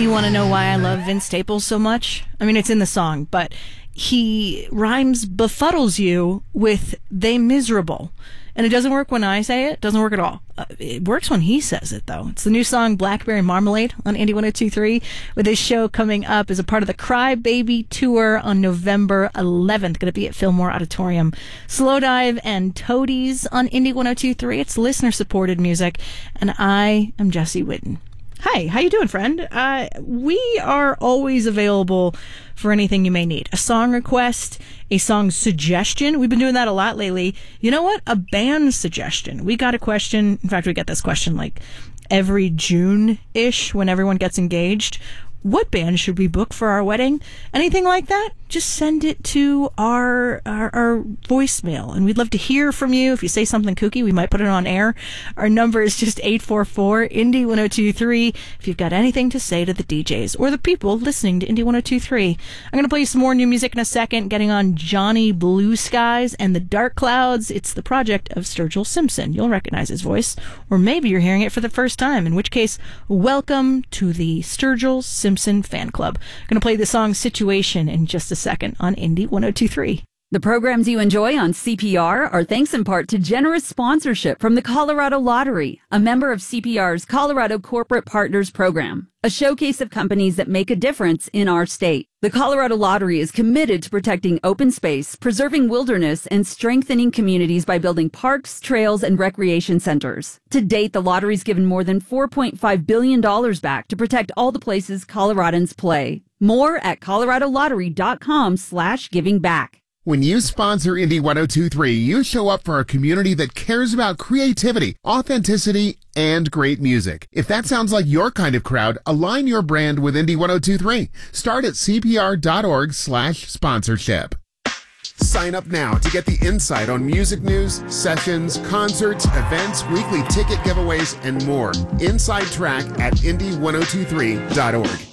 You want to know why I love Vince Staples so much? I mean, it's in the song, but he rhymes befuddles you with they miserable. And it doesn't work when I say it. It doesn't work at all. It works when he says it, though. It's the new song Blackberry Marmalade on Indie 102.3, with his show coming up as a part of the Cry Baby Tour on November 11th. Going to be at Fillmore Auditorium. Slow Dive and Toadies on Indie 102.3. It's listener-supported music. And I am Jesse Whitten. Hi, how you doing, friend? We are always available for anything you may need. A song request, a song suggestion. We've been doing that a lot lately. You know what? A band suggestion. We got a question. In fact, we get this question like every June-ish when everyone gets engaged. What band should we book for our wedding? Anything like that? Just send it to our voicemail, and we'd love to hear from you. If you say something kooky, we might put it on air. Our number is just 844-INDIE-1023 if you've got anything to say to the DJs or the people listening to Indie 1023. I'm going to play you some more new music in a second, getting on Johnny Blue Skies and the Dark Clouds. It's the project of Sturgill Simpson. You'll recognize his voice, or maybe you're hearing it for the first time, in which case, welcome to the Sturgill Simpson fan club. I'm going to play the song Situation in just a second on Indie 1023. The programs you enjoy on CPR are thanks in part to generous sponsorship from the Colorado Lottery, a member of CPR's Colorado Corporate Partners Program, a showcase of companies that make a difference in our state. The Colorado Lottery is committed to protecting open space, preserving wilderness, and strengthening communities by building parks, trails, and recreation centers. To date, the lottery's given more than $4.5 billion back to protect all the places Coloradans play. More at coloradolottery.com/givingback. When you sponsor Indie 1023, you show up for a community that cares about creativity, authenticity, and great music. If that sounds like your kind of crowd, align your brand with Indie 1023. Start at cpr.org/sponsorship. Sign up now to get the insight on music news, sessions, concerts, events, weekly ticket giveaways, and more. Inside track at indie1023.org.